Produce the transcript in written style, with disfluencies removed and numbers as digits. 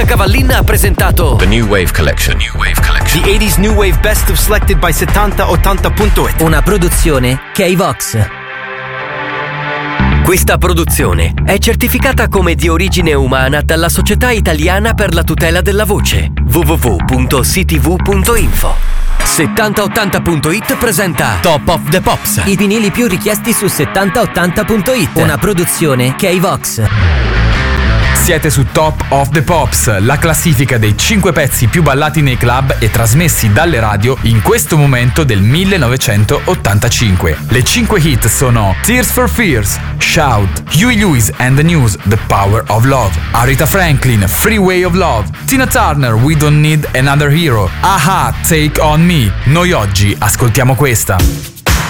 Lucia Cavallin ha presentato The New Wave Collection. The 80s New Wave Best of selected by 7080.it. Una produzione K-Vox. Questa produzione è certificata come di origine umana dalla Società Italiana per la Tutela della Voce, www.ctv.info. 7080.it presenta Top of the Pops. I vinili più richiesti su 7080.it. Una produzione K-Vox. Siete su Top of the Pops, la classifica dei 5 pezzi più ballati nei club e trasmessi dalle radio in questo momento del 1985. Le 5 hit sono Tears for Fears, Shout, Huey Lewis and the News, The Power of Love, Aretha Franklin, Free Way of Love, Tina Turner, We Don't Need Another Hero, Aha, Take On Me. Noi oggi ascoltiamo questa.